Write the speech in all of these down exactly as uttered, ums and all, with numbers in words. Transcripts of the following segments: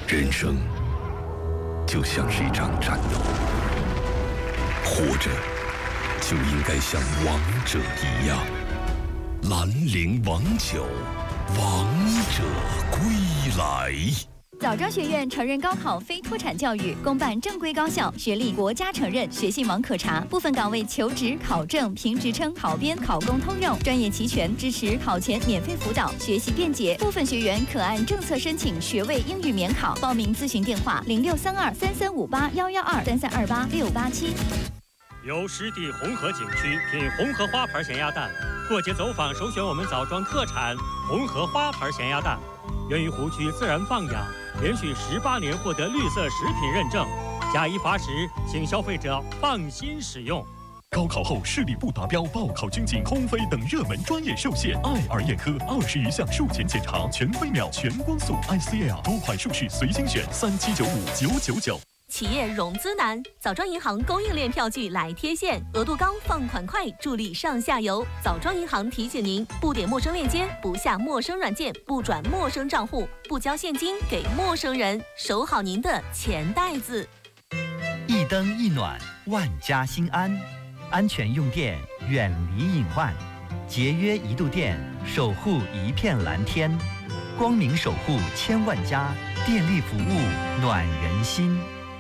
人生就像是一场战斗，活着就应该像王者一样。兰陵王酒，王者归来。 枣庄学院承认高考非脱产教育，公办正规高校，学历国家承认，学信网可查。部分岗位求职、考证、评职称、考编、考公通用，专业齐全，支持考前免费辅导，学习便捷。部分学员可按政策申请学位英语免考。报名咨询电话：零六三二三三五八幺幺二三三二八六八七。 由湿地红河景区品红河花牌咸鸭蛋，过节走访首选我们枣庄特产红河花牌咸鸭蛋，源于湖区自然放养，连续十八年获得绿色食品认证，假一罚十，请消费者放心使用。 高考后视力不达标，报考军警、空飞等热门专业受限。爱尔眼科二十余项术前检查，全飞秒、全光速 I C L 多款术式随心选，三七九五九九九。 企业融资难，枣庄银行供应链票据来贴现，额度高，放款快，助力上下游。枣庄银行提醒您：不点陌生链接，不下陌生软件，不转陌生账户，不交现金给陌生人，守好您的钱袋子。 一灯一暖，万家心安。安全用电，远离隐患；节约一度电，守护一片蓝天。光明守护千万家，电力服务暖人心。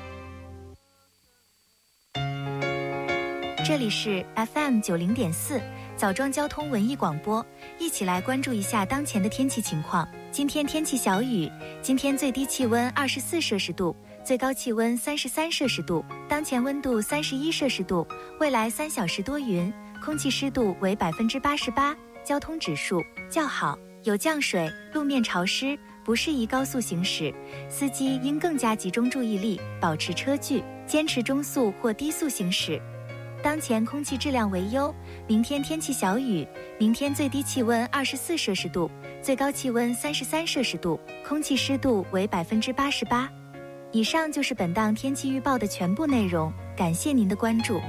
这里是 F M 九零点四枣庄交通文艺广播，一起来关注一下当前的天气情况。今天天气小雨，今天最低气温二十四摄氏度，最高气温三十三摄氏度，当前温度三十一摄氏度。未来三小时多云，空气湿度为百分之八十八，交通指数较好，有降水，路面潮湿，不适宜高速行驶，司机应更加集中注意力，保持车距，坚持中速或低速行驶。当前空气质量为优，明天天气小雨，明天最低气温二十四摄氏度，最高气温三十三摄氏度，空气湿度为百分之八十八。以上就是本档天气预报的全部内容，感谢您的关注。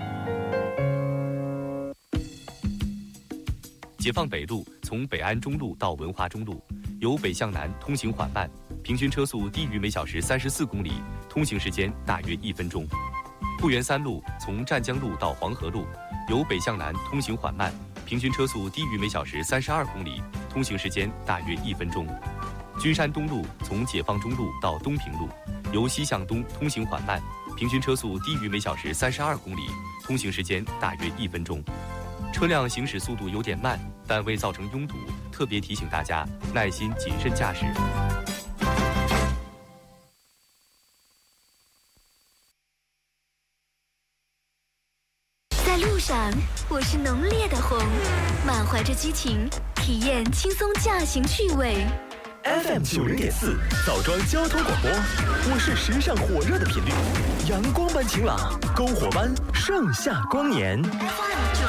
解放北路从北安中路到文化中路，由北向南通行缓慢，平均车速低于每小时三十四公里，通行时间大约一分钟。固原三路从湛江路到黄河路，由北向南通行缓慢，平均车速低于每小时三十二公里，通行时间大约一分钟。君山东路从解放中路到东平路，由西向东通行缓慢，平均车速低于每小时三十二公里，通行时间大约一分钟。车辆行驶速度有点慢，但未造成拥堵，特别提醒大家耐心谨慎驾驶。 在路上，我是浓烈的红，满怀着激情，体验轻松驾行趣味。 F M 九零点四枣庄交通广播，我是时尚火热的频率，阳光般晴朗，篝火般盛夏光年。